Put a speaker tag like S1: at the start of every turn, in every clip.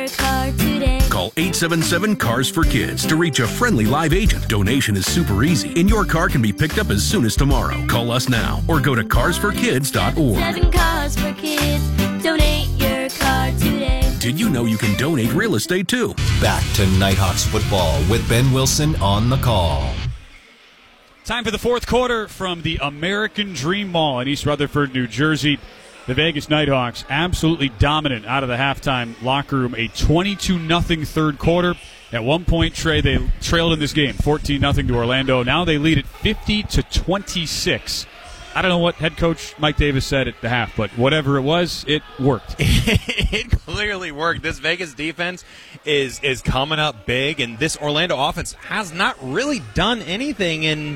S1: Call 877-CARS-FOR-KIDS to reach a friendly live agent. Donation is super easy, and your car can be picked up as soon as tomorrow. Call us now or go to carsforkids.org.
S2: 7 Cars for Kids. Donate your car today.
S1: Did you know you can donate real estate too?
S3: Back to Nighthawks football with Ben Wilson on the call.
S4: Time for the fourth quarter from the American Dream Mall in East Rutherford, New Jersey. The Vegas Nighthawks absolutely dominant out of the halftime locker room. A 22-0 third quarter. At one point, Trey, they trailed in this game, 14-0 to Orlando. Now they lead it 50-26. I don't know what head coach Mike Davis said at the half, but whatever it was, it worked.
S5: It clearly worked. This Vegas defense is coming up big, and this Orlando offense has not really done anything in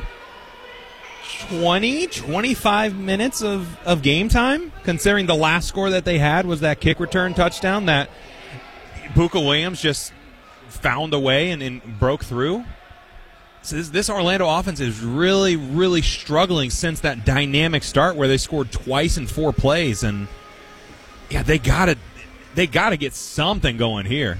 S5: 25 minutes of game time, considering the last score that they had was that kick return touchdown that Buka Williams just found a way and broke through. So this Orlando offense is really, really struggling since that dynamic start where they scored twice in 4 plays, and yeah, they gotta get something going here.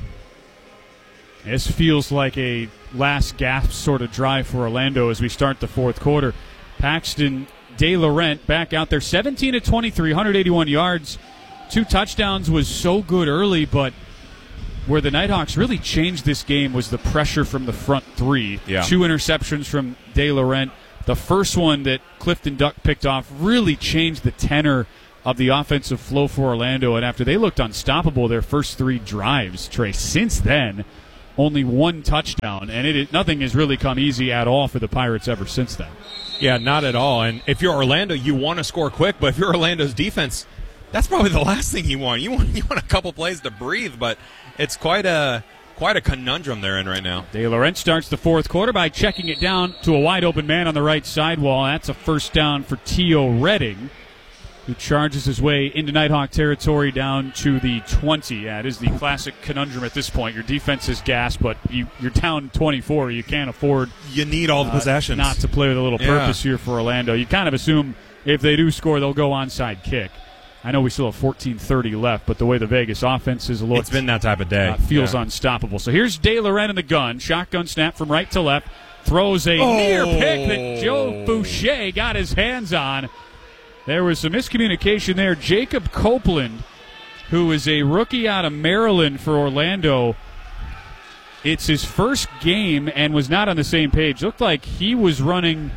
S4: This feels like a last gasp sort of drive for Orlando as we start the fourth quarter. Paxton De Laurent back out there, 17 of 23, 181 yards, 2 touchdowns. Was so good early, but where the Nighthawks really changed this game was the pressure from the front three.
S5: Yeah.
S4: 2 interceptions from De Laurent. The first one that Clifton Duck picked off really changed the tenor of the offensive flow for Orlando, and after they looked unstoppable their first 3 drives, Trey, since then, only 1 touchdown, and nothing has really come easy at all for the Pirates ever since then.
S5: Yeah, not at all. And if you're Orlando, you want to score quick, but if you're Orlando's defense, that's probably the last thing you want. You want a couple plays to breathe, but it's quite a conundrum they're in right now.
S4: De Laurent starts the fourth quarter by checking it down to a wide-open man on the right sidewall. That's a first down for Tio Redding, who charges his way into Nighthawk territory down to the 20. Yeah, it is the classic conundrum at this point. Your defense is gas, but you're down 24. You can't afford
S5: You need all the possessions.
S4: not to play with a little purpose here for Orlando. You kind of assume if they do score, they'll go onside kick. I know we still have 14:30 left, but the way the Vegas offense is looked,
S5: it's been that type of day.
S4: Feels unstoppable. So here's De Laurent in the gun. Shotgun snap from right to left. Throws a near pick that Joe Fouché got his hands on. There was some miscommunication there. Jacob Copeland, who is a rookie out of Maryland for Orlando, it's his first game and was not on the same page. Looked like he was running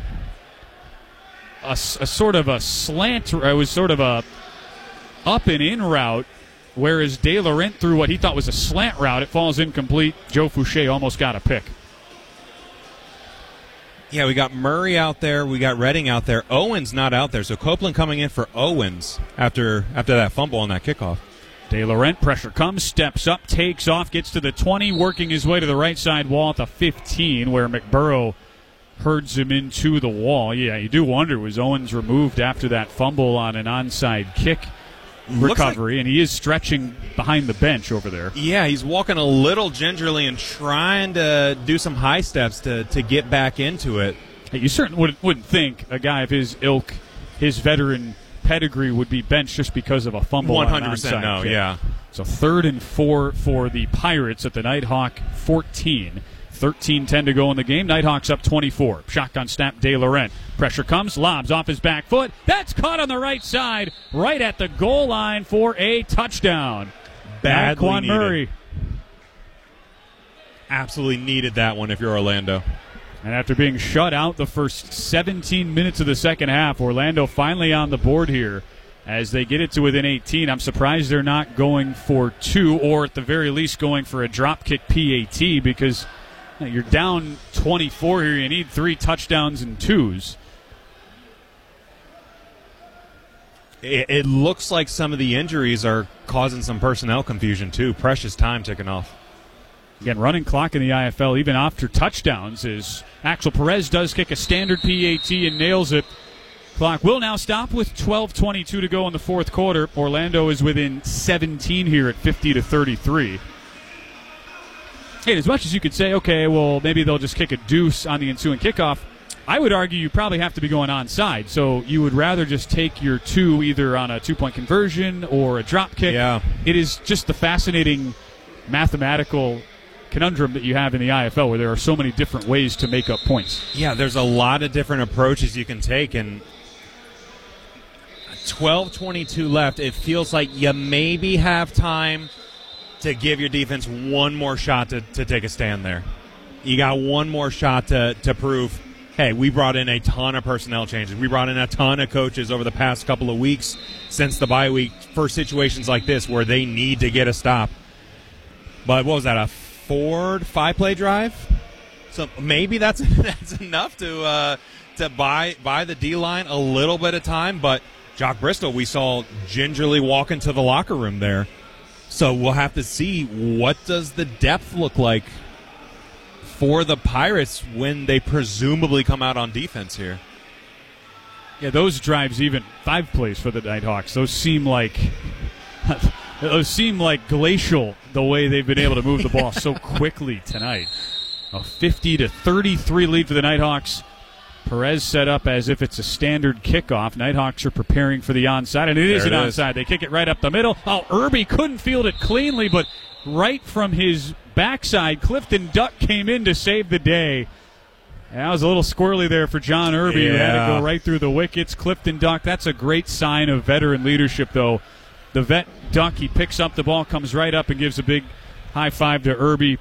S4: a sort of a slant. It was sort of a up and in route, whereas De Laurent threw what he thought was a slant route. It falls incomplete. Joe Fouché almost got a pick.
S5: Yeah, we got Murray out there. We got Redding out there. Owens not out there. So Copeland coming in for Owens after that fumble on that kickoff.
S4: De Laurent, pressure comes, steps up, takes off, gets to the 20, working his way to the right side wall at the 15, where McBurrow herds him into the wall. Yeah, you do wonder, was Owens removed after that fumble on an onside kick recovery, and he is stretching behind the bench over there.
S5: Yeah, he's walking a little gingerly and trying to do some high steps to get back into it.
S4: Hey, you certainly wouldn't think a guy of his ilk, his veteran pedigree, would be benched just because of a fumble.
S5: 100% no,
S4: kick.
S5: yeah.
S4: So 3rd and 4 for the Pirates at the Nighthawk 14. 13-10 to go in the game. Nighthawks up 24. Shotgun snap, De Laurent. Pressure comes, lobs off his back foot. That's caught on the right side, right at the goal line for a touchdown.
S5: Badly needed.
S4: Murray.
S5: Absolutely needed that one if you're Orlando.
S4: And after being shut out the first 17 minutes of the second half, Orlando finally on the board here as they get it to within 18. I'm surprised they're not going for 2, or at the very least going for a drop kick PAT, because you're down 24 here. You need 3 touchdowns and 2s.
S5: It looks like some of the injuries are causing some personnel confusion, too. Precious time ticking off.
S4: Again, running clock in the IFL, even after touchdowns, is Axel Perez does kick a standard PAT and nails it. Clock will now stop with 12:22 to go in the fourth quarter. Orlando is within 17 here at 50-33. Hey, as much as you could say, okay, well, maybe they'll just kick a deuce on the ensuing kickoff, I would argue you probably have to be going onside. So you would rather just take your 2 either on a 2-point conversion or a drop kick.
S5: Yeah.
S4: It is just the fascinating mathematical conundrum that you have in the IFL where there are so many different ways to make up points.
S5: Yeah, there's a lot of different approaches you can take, and 12:22 left. It feels like you maybe have time to give your defense one more shot to take a stand there. You got one more shot to prove, hey, we brought in a ton of personnel changes. We brought in a ton of coaches over the past couple of weeks since the bye week for situations like this where they need to get a stop. But what was that, a 5-play drive? So maybe that's enough to buy the D-line a little bit of time, but Jock Bristol, we saw gingerly walk into the locker room there. So we'll have to see, what does the depth look like for the Pirates when they presumably come out on defense here?
S4: Yeah, those drives, even 5 plays for the Nighthawks, those seem like glacial the way they've been able to move the ball so quickly tonight. A 50-33 lead for the Nighthawks. Perez set up as if it's a standard kickoff. Nighthawks are preparing for the onside, and it is an onside. They kick it right up the middle. Oh, Irby couldn't field it cleanly, but right from his backside, Clifton Duck came in to save the day. And that was a little squirrely there for John Irby, who had to go right through the wickets. Clifton Duck, that's a great sign of veteran leadership, though. The vet Duck, he picks up the ball, comes right up and gives a big high five to Irby,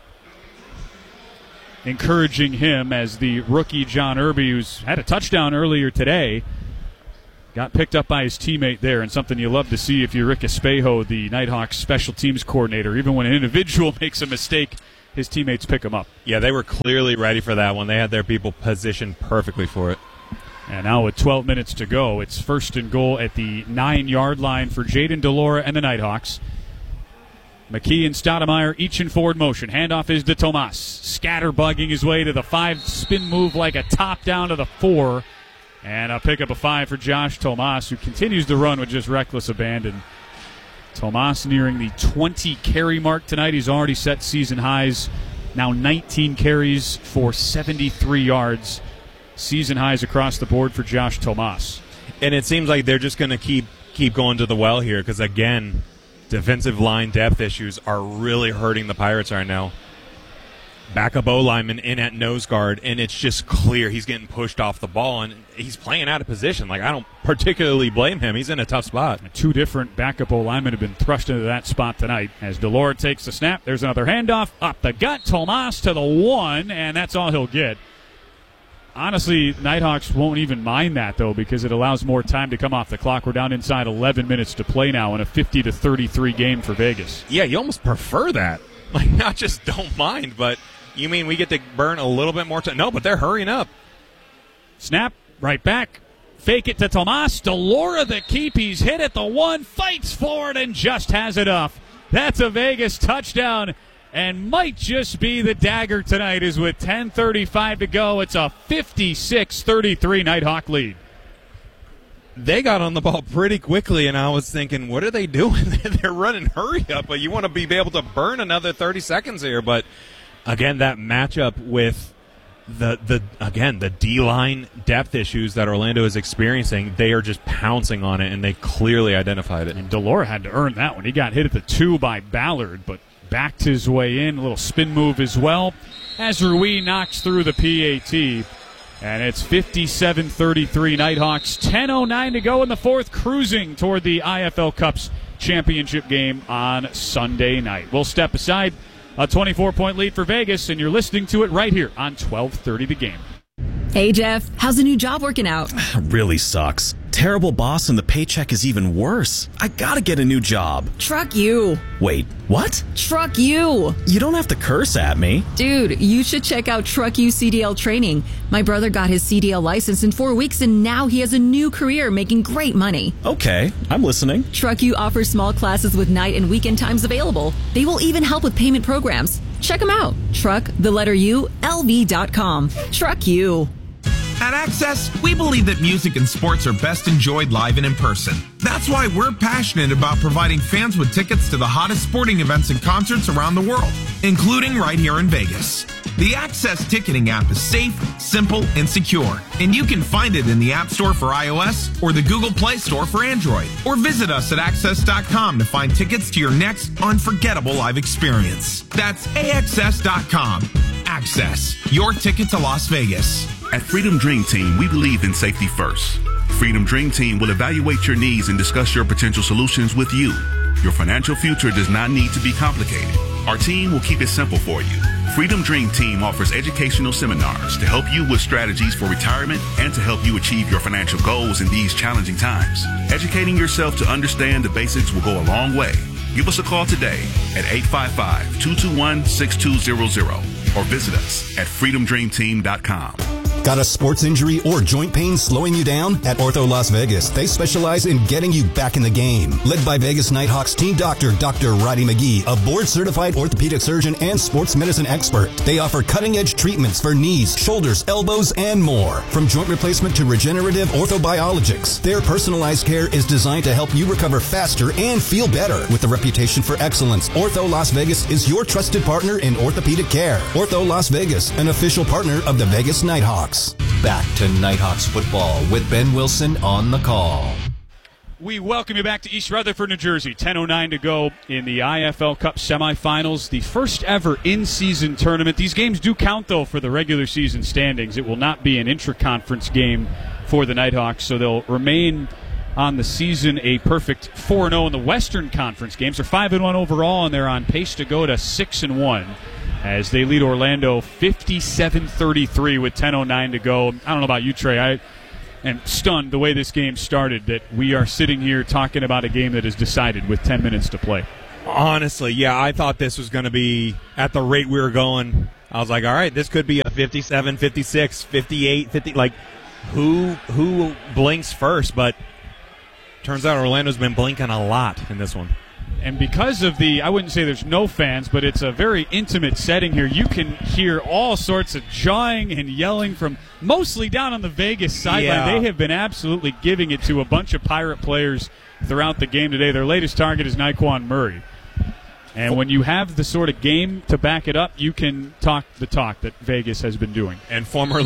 S4: encouraging him as the rookie John Irby, who's had a touchdown earlier today, got picked up by his teammate there, and something you love to see if you're Rick Espejo, the Nighthawks special teams coordinator. Even when an individual makes a mistake, his teammates pick him up.
S5: Yeah, they were clearly ready for that one. They had their people positioned perfectly for it.
S4: And now with 12 minutes to go, it's 1st and goal at the 9-yard line for Jaden DeLora and the Nighthawks. McKee and Stoudemire each in forward motion. Handoff is to Tomas. Scatterbugging his way to the 5. Spin move like a top down to the 4. And a pick up a 5 for Josh Tomas, who continues to run with just reckless abandon. Tomas nearing the 20 carry mark tonight. He's already set season highs. Now 19 carries for 73 yards. Season highs across the board for Josh Tomas.
S5: And it seems like they're just going to keep going to the well here because, again, defensive line depth issues are really hurting the Pirates right now. Backup O-lineman in at nose guard, and it's just clear he's getting pushed off the ball, and he's playing out of position. Like, I don't particularly blame him. He's in a tough spot.
S4: 2 different backup O-linemen have been thrust into that spot tonight. As DeLora takes the snap, there's another handoff. Up the gut, Tomas to the 1, and that's all he'll get. Honestly, Nighthawks won't even mind that, though, because it allows more time to come off the clock. We're down inside 11 minutes to play now in a 50-33 game for Vegas.
S5: Yeah, you almost prefer that. Like, not just don't mind, but you mean we get to burn a little bit more time? No, but they're hurrying up.
S4: Snap, right back. Fake it to Tomas. DeLora the keep. He's hit at the 1, fights forward, and just has it off. That's a Vegas touchdown. And might just be the dagger tonight, is with 10:35 to go. It's a 56-33 Nighthawk lead.
S5: They got on the ball pretty quickly, and I was thinking, what are they doing? They're running hurry up, but you want to be able to burn another 30 seconds here. But, again, that matchup with the D-line depth issues that Orlando is experiencing, they are just pouncing on it, and they clearly identified it.
S4: And DeLora had to earn that one. He got hit at the 2 by Ballard, but backed his way in. A little spin move as well as Rui knocks through the PAT. And it's 57-33 Nighthawks. 10:09 to go in the 4th, cruising toward the IFL Cup's championship game on Sunday night. We'll step aside. A 24-point lead for Vegas, and you're listening to it right here on 12:30 The Game.
S6: Hey, Jeff. How's the new job working out?
S7: Really sucks. Terrible boss, and the paycheck is even worse. I gotta get a new job.
S6: Truck you.
S7: Wait, what?
S6: Truck you.
S7: You don't have to curse at me.
S6: Dude, you should check out Truck You CDL training. My brother got his CDL license in 4 weeks, and now he has a new career making great money.
S7: Okay, I'm listening.
S6: Truck You offers small classes with night and weekend times available. They will even help with payment programs. Check them out. Truck, the letter U, LV.com. Truck You.
S8: At Access, we believe that music and sports are best enjoyed live and in person. That's why we're passionate about providing fans with tickets to the hottest sporting events and concerts around the world, including right here in Vegas. The Access ticketing app is safe, simple, and secure, and you can find it in the App Store for iOS or the Google Play Store for Android. Or visit us at access.com to find tickets to your next unforgettable live experience. That's AXS.com. Access, your ticket to Las Vegas.
S9: At Freedom Dream Team, we believe in safety first. Freedom Dream Team will evaluate your needs and discuss your potential solutions with you. Your financial future does not need to be complicated. Our team will keep it simple for you. Freedom Dream Team offers educational seminars to help you with strategies for retirement and to help you achieve your financial goals in these challenging times. Educating yourself to understand the basics will go a long way. Give us a call today at 855-221-6200 or visit us at freedomdreamteam.com.
S3: Got a sports injury or joint pain slowing you down? At Ortho Las Vegas, they specialize in getting you back in the game. Led by Vegas Nighthawks team doctor, Dr. Roddy McGee, a board-certified orthopedic surgeon and sports medicine expert. They offer cutting-edge treatments for knees, shoulders, elbows, and more. From joint replacement to regenerative orthobiologics, their personalized care is designed to help you recover faster and feel better. With a reputation for excellence, Ortho Las Vegas is your trusted partner in orthopedic care. Ortho Las Vegas, an official partner of the Vegas Nighthawks. Back to Nighthawks football with Ben Wilson on the call.
S4: We welcome you back to East Rutherford, New Jersey. 10:09 to go in the IFL Cup semifinals, the first ever in-season tournament. These games do count, though, for the regular season standings. It will not be an intra-conference game for the Nighthawks, so they'll remain on the season a perfect 4-0 in the Western Conference games. They're 5-1 overall, and they're on pace to go to 6-1. As they lead Orlando 57-33 with 10:09 to go. I don't know about you, Trey. I am stunned the way this game started that we are sitting here talking about a game that is decided with 10 minutes to play.
S5: Honestly, yeah, I thought this was going to be at the rate we were going. I was like, all right, this could be a 57, 56, 58, 50. Like, who blinks first? But turns out Orlando's been blinking a lot in this one.
S4: And because of I wouldn't say there's no fans, but it's a very intimate setting here. You can hear all sorts of jawing and yelling from mostly down on the Vegas sideline.
S5: Yeah.
S4: They have been absolutely giving it to a bunch of Pirate players throughout the game today. Their latest target is Naquan Murray. And when you have the sort of game to back it up, you can talk the talk that Vegas has been doing.
S5: And former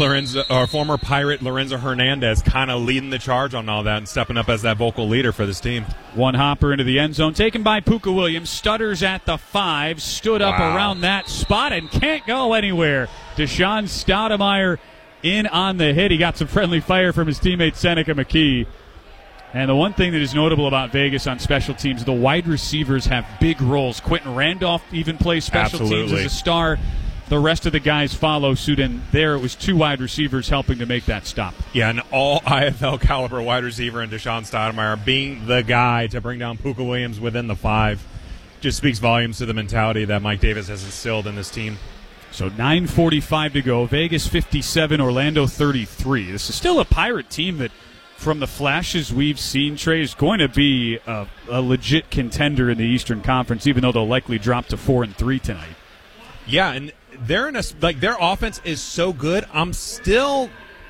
S5: Pirate Lorenzo Hernandez kind of leading the charge on all that and stepping up as that vocal leader for this team.
S4: One hopper into the end zone, taken by Puka Williams. Stutters at the 5, stood up around that spot and can't go anywhere. Deshaun Stoudemire in on the hit. He got some friendly fire from his teammate Seneca McKee. And the one thing that is notable about Vegas on special teams, the wide receivers have big roles. Quentin Randolph even plays special teams as a star. The rest of the guys follow suit, and there it was 2 wide receivers helping to make that stop.
S5: Yeah, an all-IFL caliber wide receiver in Deshaun Stoudemire being the guy to bring down Puka Williams within the 5 just speaks volumes to the mentality that Mike Davis has instilled in this team.
S4: So 9:45 to go. Vegas 57, Orlando 33. This is still a Pirate team that, from the flashes we've seen, Trey, is going to be a legit contender in the Eastern Conference, even though they'll likely drop to 4-3 tonight.
S5: Yeah, and they're in their offense is so good. I'm still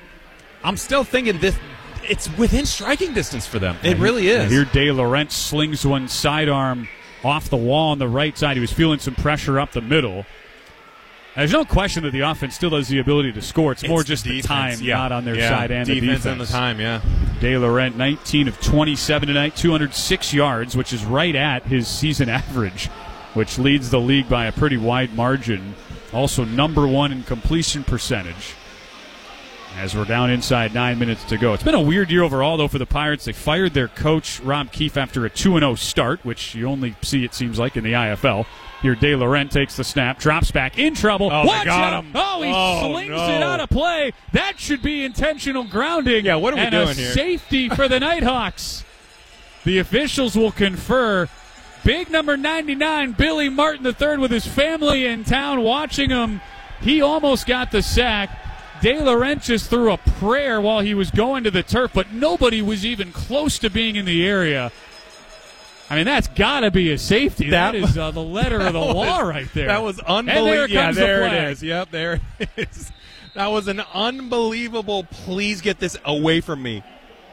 S5: thinking this. It's within striking distance for them. It really is.
S4: Here, De Laurent slings one sidearm off the wall on the right side. He was feeling some pressure up the middle. There's no question that the offense still has the ability to score. It's more just the time, not on their side, and the defense.
S5: And the time, yeah.
S4: De Laurent, 19 of 27 tonight, 206 yards, which is right at his season average, which leads the league by a pretty wide margin. Also number 1 in completion percentage. As we're down inside 9 minutes to go. It's been a weird year overall, though, for the Pirates. They fired their coach, Rob Keefe, after a 2-0 start, which you only see, it seems like, in the IFL. Here, De Laurent takes the snap, drops back, in trouble.
S5: Oh,
S4: Watch
S5: they got
S4: out.
S5: him.
S4: Oh, he slings it out of play. That should be intentional grounding.
S5: Yeah, what are we doing here?
S4: Safety for the Nighthawks. The officials will confer. Big number 99, Billy Martin III, with his family in town watching him. He almost got the sack. De Laurent just threw a prayer while he was going to the turf, but nobody was even close to being in the area. I mean, that's got to be a safety. That is the letter of the law right there.
S5: That was unbelievable.
S4: And there comes
S5: there
S4: the
S5: it
S4: flag.
S5: is. Yep, there it is. That was an unbelievable, please get this away from me.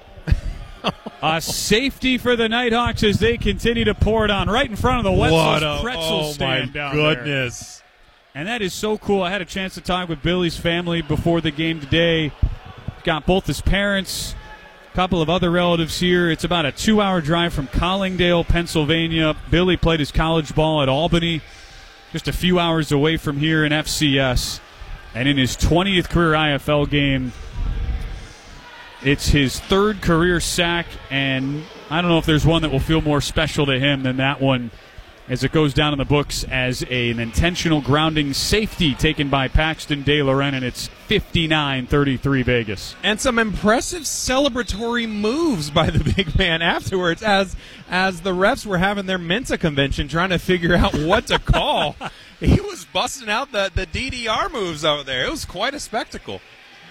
S4: A safety for the Nighthawks as they continue to pour it on right in front of the Wetzel's pretzel stand down there.
S5: Oh, my goodness.
S4: And that is so cool. I had a chance to talk with Billy's family before the game today. Got both his parents, a couple of other relatives here. It's about a 2-hour drive from Collingdale, Pennsylvania. Billy played his college ball at Albany, just a few hours away from here in FCS. And in his 20th career IFL game, it's his third career sack, and I don't know if there's one that will feel more special to him than that one, as it goes down in the books as an intentional grounding safety taken by Paxton De Loren, and it's 59-33 Vegas.
S5: And some impressive celebratory moves by the big man afterwards as the refs were having their Mensa convention trying to figure out what to call. He was busting out the DDR moves over there. It was quite a spectacle.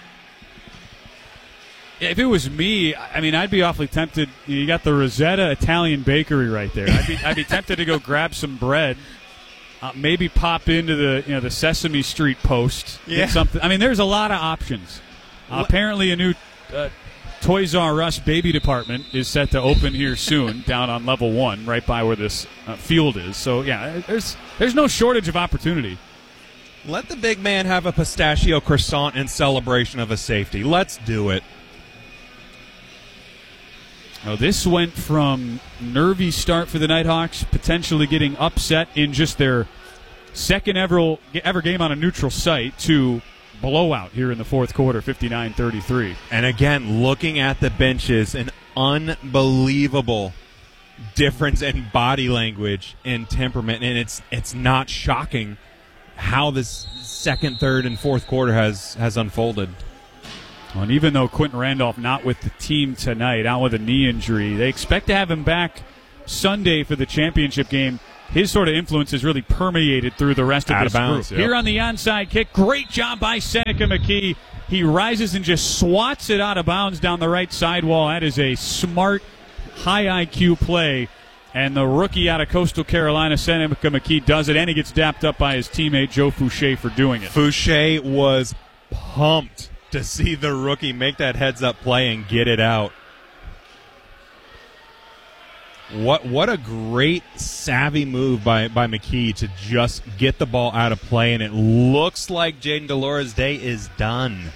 S4: If it was me, I mean, I'd be awfully tempted. You got the Rosetta Italian Bakery right there. I'd be tempted to go grab some bread, maybe pop into the Sesame Street Post.
S5: Yeah.
S4: Get something. I mean, there's a lot of options. Apparently, a new Toys R Us baby department is set to open here soon, down on level 1, right by where this field is. So yeah, there's no shortage of opportunity.
S5: Let the big man have a pistachio croissant in celebration of a safety. Let's do it.
S4: Oh, this went from nervy start for the Nighthawks, potentially getting upset in just their second ever game on a neutral site, to blowout here in the fourth quarter, 59-33.
S5: And again, looking at the benches, an unbelievable difference in body language and temperament, and it's not shocking how this second, third, and fourth quarter has unfolded.
S4: Well, and even though Quentin Randolph not with the team tonight, out with a knee injury, they expect to have him back Sunday for the championship game. His sort of influence has really permeated through the rest of this group. Yep. Here on the onside kick, great job by Seneca McKee. He rises and just swats it out of bounds down the right sidewall. That is a smart, high IQ play. And the rookie out of Coastal Carolina, Seneca McKee, does it, and he gets dapped up by his teammate Joe Fouché for doing it.
S5: Fouché was pumped to see the rookie make that heads-up play and get it out. What a great, savvy move by McKee to just get the ball out of play, and it looks like Jaden Delores' day is done.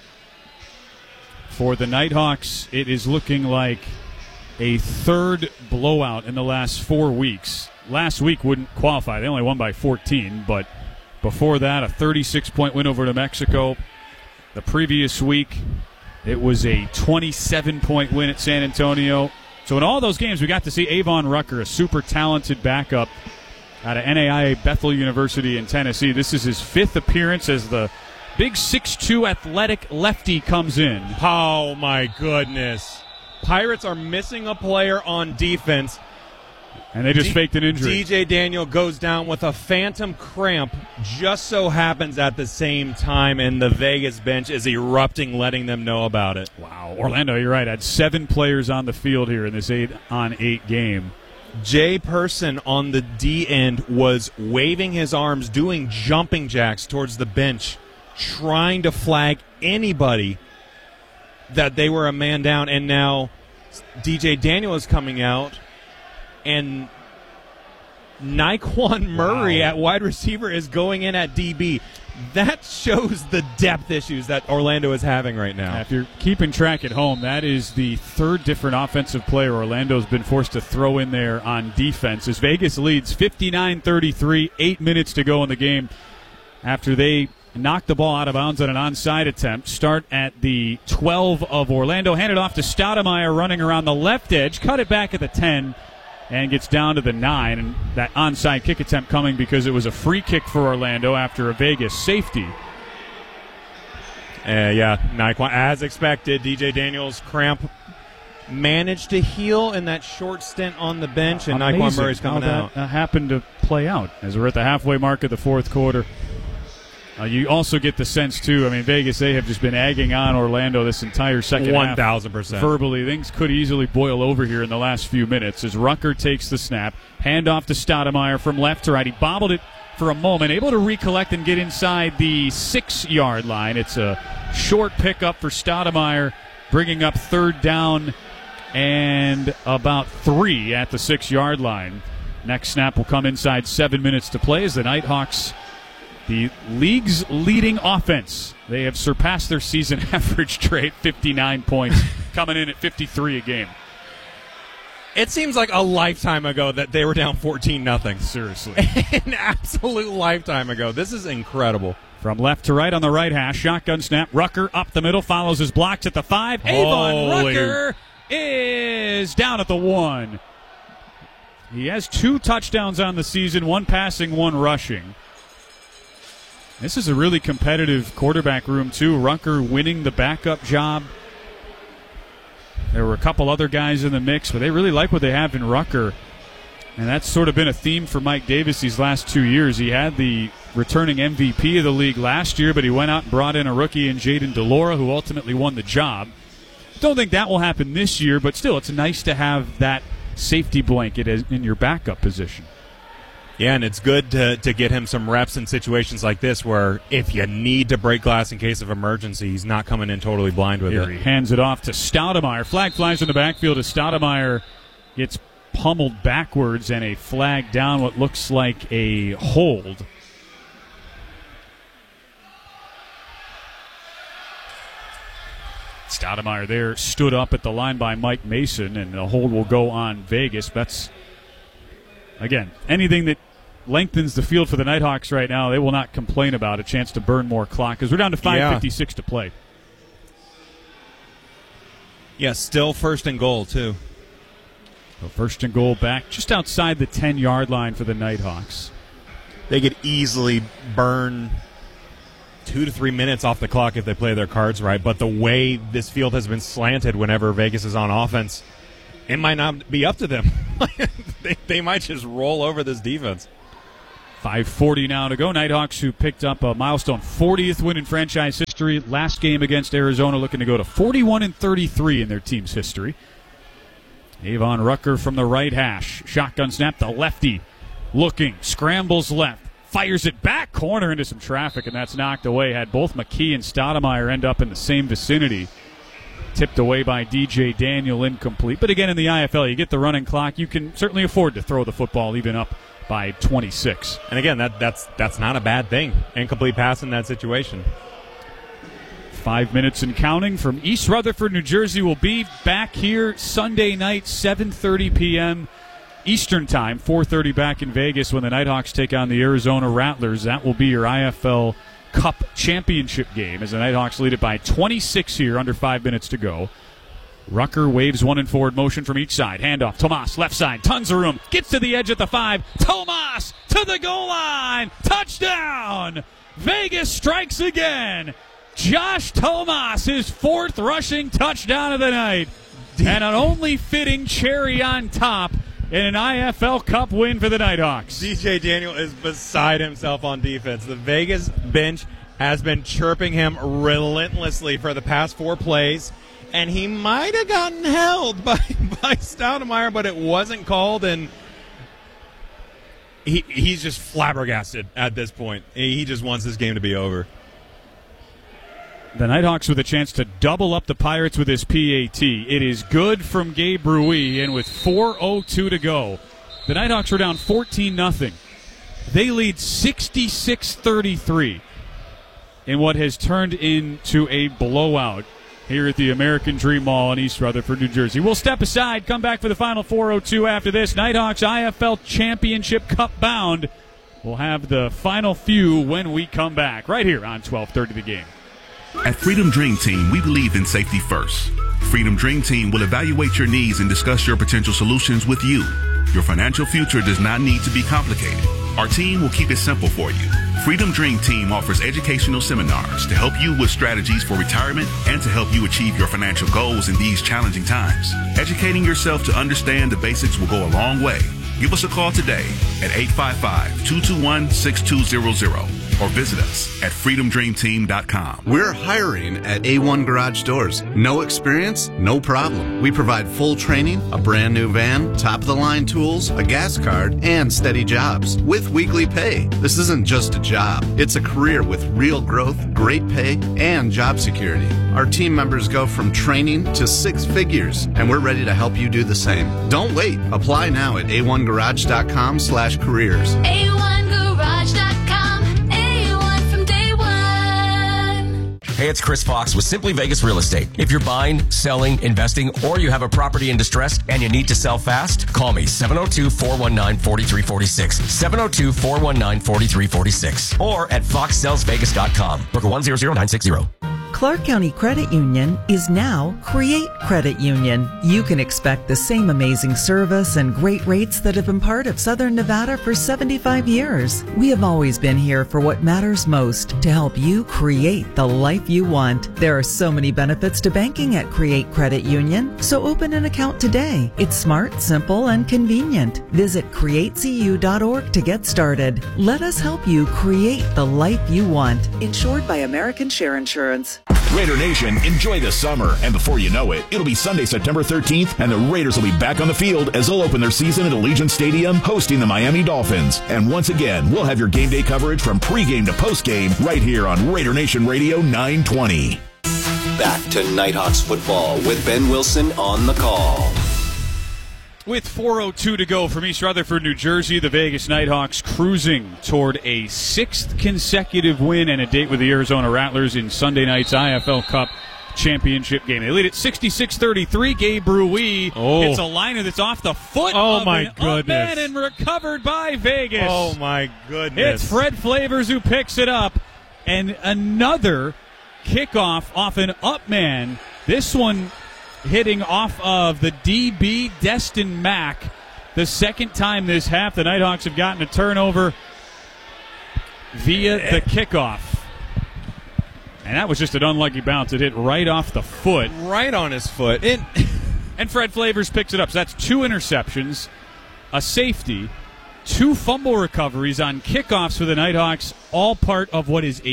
S4: For the Nighthawks, it is looking like a third blowout in the last 4 weeks. Last week wouldn't qualify. They only won by 14, but before that, a 36-point win over New Mexico. The previous week, it was a 27-point win at San Antonio. So in all those games, we got to see Avon Rucker, a super talented backup out of NAIA Bethel University in Tennessee. This is his 5th appearance as the big 6'2" athletic lefty comes in.
S5: Oh, my goodness. Pirates are missing a player on defense.
S4: And they just faked an injury.
S5: DJ Daniel goes down with a phantom cramp, just so happens at the same time, and the Vegas bench is erupting, letting them know about it.
S4: Wow. Orlando, you're right, had 7 players on the field here in this 8-on-8 game.
S5: Jay Person on the D end was waving his arms, doing jumping jacks towards the bench, trying to flag anybody that they were a man down, and now DJ Daniel is coming out, and Nyquan Murray at wide receiver is going in at DB. That shows the depth issues that Orlando is having right now.
S4: If you're keeping track at home, that is the 3rd different offensive player Orlando's been forced to throw in there on defense, as Vegas leads 59-33, 8 minutes to go in the game after they knocked the ball out of bounds on an onside attempt. Start at the 12 of Orlando. Hand it off to Stoudemire running around the left edge. Cut it back at the 10 and gets down to the 9. And that onside kick attempt coming because it was a free kick for Orlando after a Vegas safety.
S5: Nyquan, as expected, DJ Daniels' cramp managed to heal in that short stint on the bench, and Nyquan Murray's coming out.
S4: That happened to play out as we're at the halfway mark of the fourth quarter. You also get the sense, too, I mean, Vegas, they have just been egging on Orlando this entire second half.
S5: 1,000%.
S4: Verbally, things could easily boil over here in the last few minutes as Rucker takes the snap. Handoff to Stoudemire from left to right. He bobbled it for a moment, able to recollect and get inside the 6-yard line. It's a short pickup for Stoudemire, bringing up third down and about 3 at the 6-yard line. Next snap will come inside 7 minutes to play as the Nighthawks, the league's leading offense. They have surpassed their season average trade, 59 points, coming in at 53 a game.
S5: It seems like a lifetime ago that they were down 14-0.
S4: Seriously.
S5: An absolute lifetime ago. This is incredible.
S4: From left to right on the right hash, shotgun snap. Rucker up the middle, follows his blocks at the 5. Avon Rucker is down at the 1. He has 2 touchdowns on the season, 1 passing, 1 rushing. This is a really competitive quarterback room, too. Rucker winning the backup job. There were a couple other guys in the mix, but they really like what they have in Rucker. And that's sort of been a theme for Mike Davis these last 2 years. He had the returning MVP of the league last year, but he went out and brought in a rookie in Jaden DeLora, who ultimately won the job. Don't think that will happen this year, but still, it's nice to have that safety blanket in your backup position.
S5: Yeah, and it's good to get him some reps in situations like this where if you need to break glass in case of emergency, he's not coming in totally blind with it.
S4: He hands it off to Stoudemire. Flag flies in the backfield as Stoudemire gets pummeled backwards and a flag down what looks like a hold. Stoudemire there stood up at the line by Mike Mason, and the hold will go on Vegas. That's, again, anything that lengthens the field for the Nighthawks right now, they will not complain about a chance to burn more clock because we're down to 5:56 to play.
S5: Yeah, still first and goal, too.
S4: So first and goal back just outside the 10-yard line for the Nighthawks.
S5: They could easily burn 2 to 3 minutes off the clock if they play their cards right, but the way this field has been slanted whenever Vegas is on offense, it might not be up to them. they might just roll over this defense.
S4: 5:40 now to go. Nighthawks, who picked up a milestone 40th win in franchise history last game against Arizona, looking to go to 41-33 in their team's history. Avon Rucker from the right hash. Shotgun snap, the lefty looking, scrambles left, fires it back corner into some traffic, and that's knocked away. Had both McKee and Stoudemire end up in the same vicinity. Tipped away by DJ Daniel, incomplete. But again, in the IFL, you get the running clock. You can certainly afford to throw the football even up by 26.
S5: And again, that's not a bad thing. Incomplete pass in that situation.
S4: 5 minutes and counting from East Rutherford, New Jersey. Will be back here Sunday night, 7:30 p.m. Eastern Time, 4:30 back in Vegas when the Nighthawks take on the Arizona Rattlers. That will be your IFL Cup championship game as the Nighthawks lead it by 26 here, under 5 minutes to go. Rucker waves one in forward motion from each side. Handoff. Tomas, left side. Tons of room. Gets to the edge at the 5. Tomas to the goal line. Touchdown. Vegas strikes again. Josh Tomas, his 4th rushing touchdown of the night. And an only fitting cherry on top in an IFL Cup win for the Nighthawks.
S5: DJ Daniel is beside himself on defense. The Vegas bench has been chirping him relentlessly for the past 4 plays. And he might have gotten held by Stoudemire, but it wasn't called, and he's just flabbergasted at this point. He just wants this game to be over.
S4: The Nighthawks with a chance to double up the Pirates with his PAT. It is good from Gabe Rui, and with 4:02 to go, the Nighthawks are down 14-0. They lead 66-33 in what has turned into a blowout here at the American Dream Mall in East Rutherford, New Jersey. We'll step aside, come back for the final 4:02 after this. Nighthawks IFL Championship Cup bound. We'll have the final few when we come back, right here on 1230 The Game.
S9: At Freedom Dream Team, we believe in safety first. Freedom Dream Team will evaluate your needs and discuss your potential solutions with you. Your financial future does not need to be complicated. Our team will keep it simple for you. Freedom Dream Team offers educational seminars to help you with strategies for retirement and to help you achieve your financial goals in these challenging times. Educating yourself to understand the basics will go a long way. Give us a call today at 855-221-6200 or visit us at freedomdreamteam.com.
S10: We're hiring at A1 Garage Doors. No experience? No problem. We provide full training, a brand new van, top-of-the-line tools, a gas card, and steady jobs with weekly pay. This isn't just a job. It's a career with real growth, great pay, and job security. Our team members go from training to 6 figures, and we're ready to help you do the same. Don't wait. Apply now at a1garage.com/careers.
S2: A1Garage.com. A1 from day one.
S11: Hey, it's Chris Fox with Simply Vegas Real Estate. If you're buying, selling, investing, or you have a property in distress and you need to sell fast, call me 702-419-4346. 702-419-4346. Or at foxsellsvegas.com. Broker 100960.
S12: Clark County Credit Union is now Create Credit Union. You can expect the same amazing service and great rates that have been part of Southern Nevada for 75 years. We have always been here for what matters most, to help you create the life you want. There are so many benefits to banking at Create Credit Union, so open an account today. It's smart, simple, and convenient. Visit createcu.org to get started. Let us help you create the life you want. Insured by American Share Insurance.
S13: Raider Nation, enjoy the summer. And before you know it, it'll be Sunday, September 13th, and the Raiders will be back on the field as they'll open their season at Allegiant Stadium, hosting the Miami Dolphins. And once again, we'll have your game day coverage from pregame to postgame right here on Raider Nation Radio 920.
S14: Back to Nighthawks football with Ben Wilson on the call.
S4: With 4:02 to go from East Rutherford, New Jersey, the Vegas Nighthawks cruising toward a 6th consecutive win and a date with the Arizona Rattlers in Sunday night's IFL Cup championship game. They lead at 66-33. Gabe Brui hits a liner that's off the foot of an up-man and recovered by Vegas.
S5: Oh, my goodness.
S4: It's Fred Flavors who picks it up, and another kickoff off an up-man. This one hitting off of the DB, Destin Mack. The second time this half the Nighthawks have gotten a turnover via the kickoff. And that was just an unlucky bounce. It hit right off the foot.
S5: Right on his foot.
S4: And Fred Flavors picks it up. So that's 2 interceptions, a safety, 2 fumble recoveries on kickoffs for the Nighthawks, all part of what is a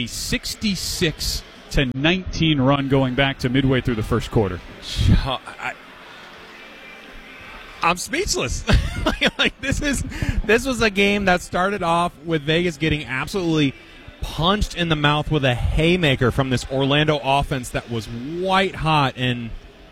S4: 66-19 run going back to midway through the first quarter.
S5: I'm speechless. This was a game that started off with Vegas getting absolutely punched in the mouth with a haymaker from this Orlando offense that was white hot, and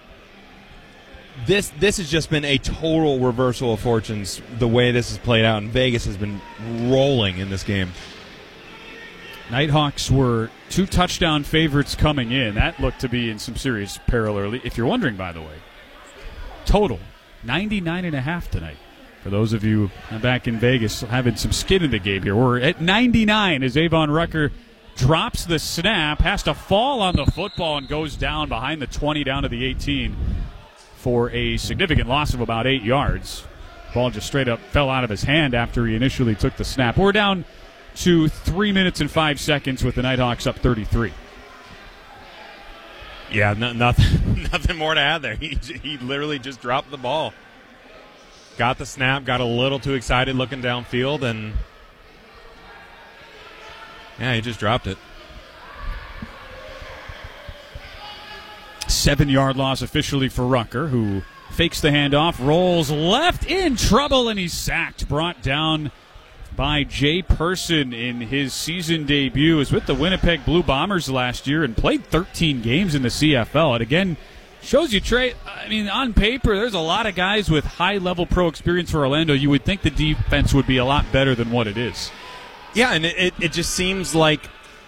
S5: this has just been a total reversal of fortunes the way this has played out, and Vegas has been rolling in this game.
S4: Nighthawks were 2 touchdown favorites coming in. That looked to be in some serious peril early. If you're wondering, by the way, total 99.5 tonight. For those of you back in Vegas having some skin in the game here, we're at 99 as Avon Rucker drops the snap, has to fall on the football, and goes down behind the 20 down to the 18 for a significant loss of about 8 yards. Ball just straight up fell out of his hand after he initially took the snap. We're down to 3 minutes and 5 seconds with the Nighthawks up 33.
S5: Yeah, nothing more to add there. He literally just dropped the ball. Got the snap, got a little too excited looking downfield, and he just dropped it.
S4: 7-yard loss officially for Rucker, who fakes the handoff, rolls left, in trouble, and he's sacked. Brought down by Jay Person in his season debut. Was with the Winnipeg Blue Bombers last year and played 13 games in the CFL. And again, shows you, Trey, I mean, on paper, there's a lot of guys with high-level pro experience for Orlando. You would think the defense would be a lot better than what it is.
S5: Yeah, and it just seems like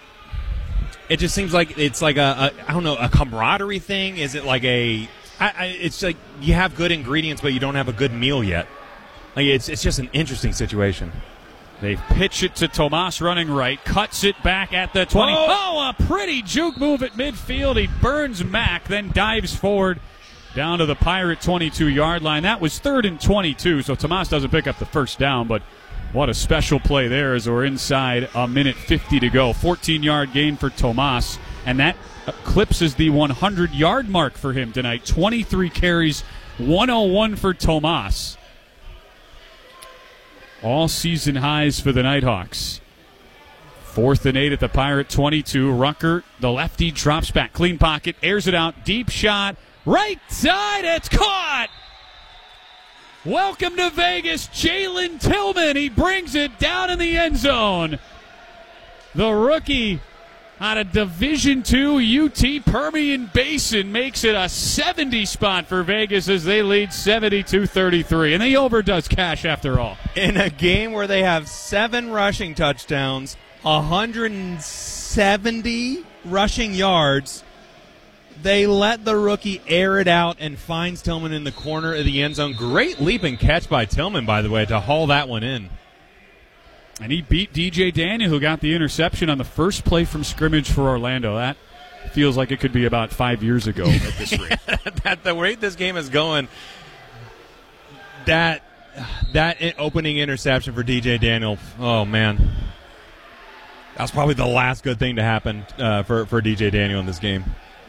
S5: it's like a I don't know, a camaraderie thing. Is it like it's like you have good ingredients, but you don't have a good meal yet. Like it's just an interesting situation.
S4: They pitch it to Tomas running right, cuts it back at the 20. Oh, a pretty juke move at midfield. He burns Mack, then dives forward down to the Pirate 22-yard line. That was 3rd and 22, so Tomas doesn't pick up the first down, but what a special play there as we're inside a minute 50 to go. 14-yard gain for Tomas, and that eclipses the 100-yard mark for him tonight. 23 carries, 101 for Tomas. All season highs for the Nighthawks. 4th and 8 at the Pirate 22. Rucker, the lefty, drops back. Clean pocket, airs it out. Deep shot. Right side. It's caught. Welcome to Vegas, Jalen Tillman. He brings it down in the end zone. The rookie out of Division II UT Permian Basin makes it a 70 spot for Vegas as they lead 72-33. And the over does cash after all.
S5: In a game where they have 7 rushing touchdowns, 170 rushing yards, they let the rookie air it out and finds Tillman in the corner of the end zone. Great leap and catch by Tillman, by the way, to haul that one in.
S4: And he beat DJ Daniel, who got the interception on the first play from scrimmage for Orlando. That feels like it could be about 5 years ago at this rate.
S5: At the rate this game is going, that opening interception for DJ Daniel, oh, man. That's probably the last good thing to happen for DJ Daniel in this game.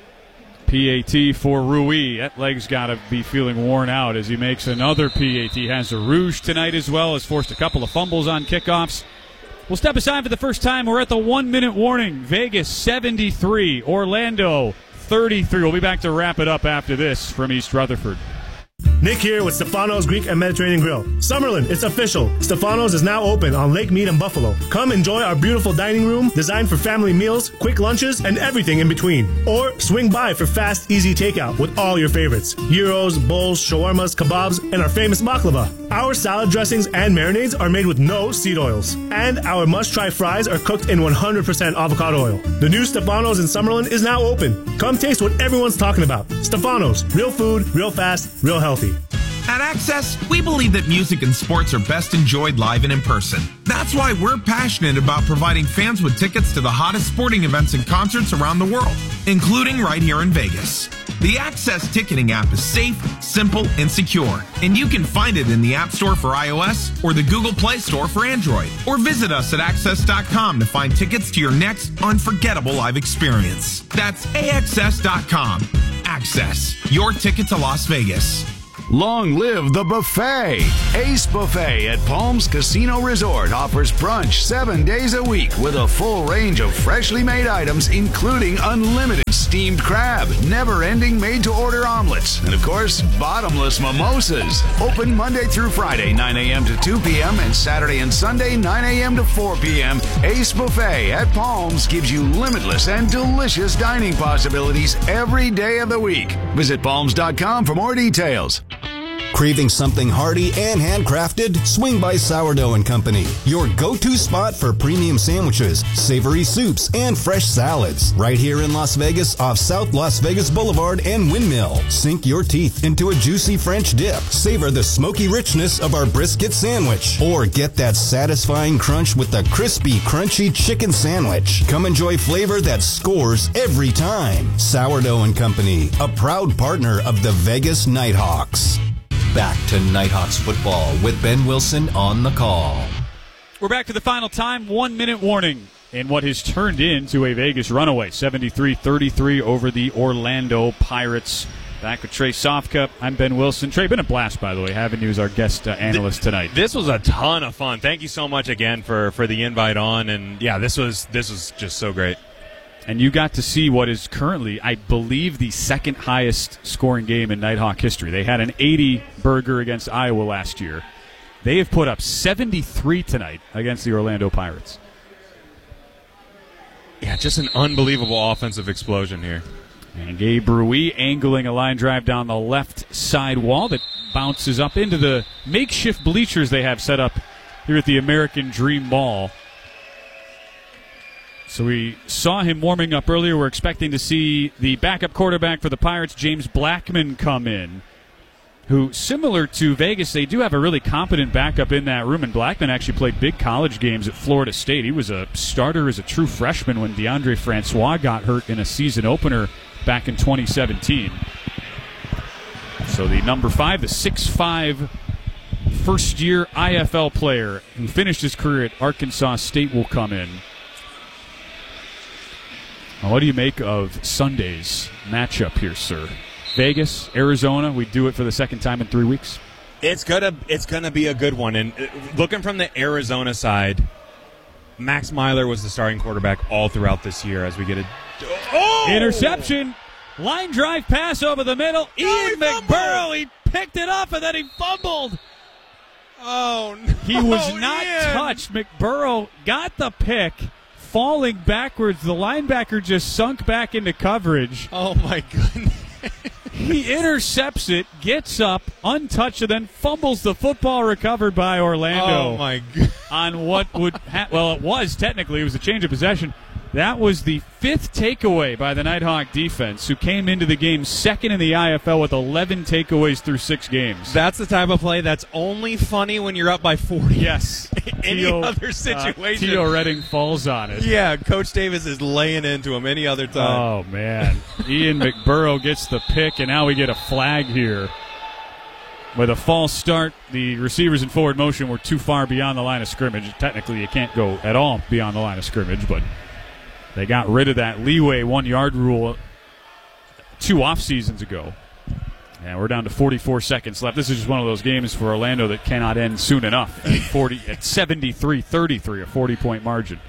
S4: PAT for Rui. That leg's got to be feeling worn out as he makes another PAT. Has a rouge tonight as well. Has forced a couple of fumbles on kickoffs. We'll step aside for the first time. We're at the 1-minute warning. Vegas 73, Orlando 33. We'll be back to wrap it up after this from East Rutherford.
S15: Nick here with Stefano's Greek and Mediterranean Grill. Summerlin, it's official. Stefano's is now open on Lake Mead and Buffalo. Come enjoy our beautiful dining room designed for family meals, quick lunches, and everything in between. Or swing by for fast, easy takeout with all your favorites. Gyros, bowls, shawarmas, kebabs, and our famous baklava. Our salad dressings and marinades are made with no seed oils. And our must-try fries are cooked in 100% avocado oil. The new Stefano's in Summerlin is now open. Come taste what everyone's talking about. Stefano's, real food, real fast, real healthy.
S8: At Access, we believe that music and sports are best enjoyed live and in person. That's why we're passionate about providing fans with tickets to the hottest sporting events and concerts around the world, including right here in Vegas. The Access ticketing app is safe, simple, and secure, and you can find it in the App Store for iOS or the Google Play Store for Android. Or visit us at Access.com to find tickets to your next unforgettable live experience. That's AXS.com. Access, your ticket to Las Vegas.
S16: Long live the buffet! Ace Buffet at Palms Casino Resort offers brunch 7 days a week with a full range of freshly made items, including unlimited steamed crab, never-ending made-to-order omelets, and, of course, bottomless mimosas. Open Monday through Friday, 9 a.m. to 2 p.m., and Saturday and Sunday, 9 a.m. to 4 p.m. Ace Buffet at Palms gives you limitless and delicious dining possibilities every day of the week. Visit palms.com for more details.
S3: Craving something hearty and handcrafted? Swing by Sourdough & Company, your go-to spot for premium sandwiches, savory soups, and fresh salads. Right here in Las Vegas off South Las Vegas Boulevard and Windmill. Sink your teeth into a juicy French dip. Savor the smoky richness of our brisket sandwich. Or get that satisfying crunch with the crispy, crunchy chicken sandwich. Come enjoy flavor that scores every time. Sourdough & Company, a proud partner of the Vegas Nighthawks.
S14: Back to Nighthawks football with Ben Wilson on the call.
S4: We're back to the final time. 1-minute warning in what has turned into a Vegas runaway. 73-33 over the Orlando Pirates. Back with Trey Sofka. I'm Ben Wilson. Trey, been a blast, by the way, having you as our guest analyst tonight.
S5: This was a ton of fun. Thank you so much again for the invite on. And, yeah, this was just so great.
S4: And you got to see what is currently, I believe, the second highest scoring game in Nighthawk history. They had an 80-burger against Iowa last year. They have put up 73 tonight against the Orlando Pirates.
S5: Yeah, just an unbelievable offensive explosion here.
S4: And Gabe Rui angling a line drive down the left side wall that bounces up into the makeshift bleachers they have set up here at the American Dream Mall. So we saw him warming up earlier. We're expecting to see the backup quarterback for the Pirates, James Blackman, come in, who, similar to Vegas, they do have a really competent backup in that room, and Blackman actually played big college games at Florida State. He was a starter as a true freshman when DeAndre Francois got hurt in a season opener back in 2017. So the number 5, the 6'5", first-year IFL player who finished his career at Arkansas State will come in. What do you make of Sunday's matchup here, sir? Vegas, Arizona, we do it for the second time in 3 weeks.
S5: It's gonna be a good one. And looking from the Arizona side, Max Myler was the starting quarterback all throughout this year. As we get
S4: interception, line drive pass over the middle. Ian McBurrow, he picked it up and then he fumbled.
S5: Oh, no.
S4: He was not touched. McBurrow got the pick, falling backwards. The linebacker just sunk back into coverage.
S5: Oh, my goodness.
S4: He intercepts it, gets up, untouched, and then fumbles the football recovered by Orlando.
S5: Oh, my God.
S4: On what would it was technically, it was a change of possession. That was the 5th takeaway by the Nighthawk defense, who came into the game second in the IFL with 11 takeaways through 6 games.
S5: That's the type of play that's only funny when you're up by 40.
S4: Yes.
S5: Any other situation.
S4: Tio Redding falls on it.
S5: Yeah, Coach Davis is laying into him any other time.
S4: Oh, man. Ian McBurrow gets the pick, and now we get a flag here. With a false start, the receivers in forward motion were too far beyond the line of scrimmage. Technically, you can't go at all beyond the line of scrimmage, but they got rid of that leeway 1-yard rule 2 off seasons ago. And we're down to 44 seconds left. This is just one of those games for Orlando that cannot end soon enough. At 73-33, a 40-point margin.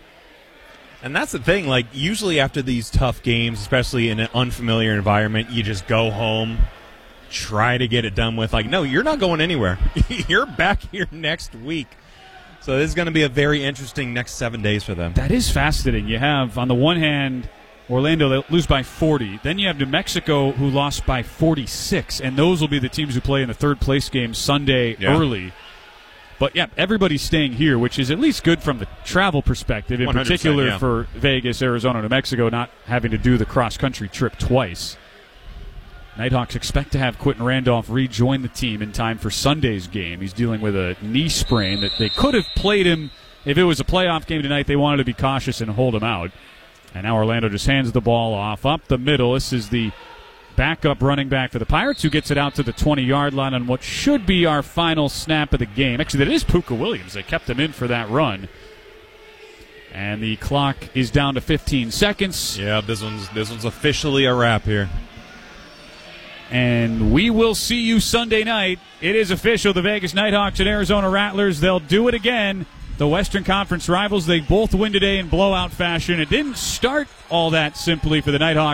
S5: And that's the thing. Like, usually after these tough games, especially in an unfamiliar environment, you just go home, try to get it done with. Like, no, you're not going anywhere. You're back here next week. So this is going to be a very interesting next 7 days for them.
S4: That is fascinating. You have, on the one hand, Orlando, they lose by 40. Then you have New Mexico, who lost by 46. And those will be the teams who play in the third-place game Sunday early. But, yeah, everybody's staying here, which is at least good from the travel perspective, in particular for Vegas, Arizona, New Mexico, not having to do the cross-country trip twice. Nighthawks expect to have Quentin Randolph rejoin the team in time for Sunday's game. He's dealing with a knee sprain that they could have played him if it was a playoff game tonight. They wanted to be cautious and hold him out. And now Orlando just hands the ball off up the middle. This is the backup running back for the Pirates, who gets it out to the 20-yard line on what should be our final snap of the game. Actually, that is Puka Williams. They kept him in for that run. And the clock is down to 15 seconds.
S5: Yeah, this one's officially a wrap here.
S4: And we will see you Sunday night. It is official. The Vegas Nighthawks and Arizona Rattlers, they'll do it again. The Western Conference rivals, they both win today in blowout fashion. It didn't start all that simply for the Nighthawks.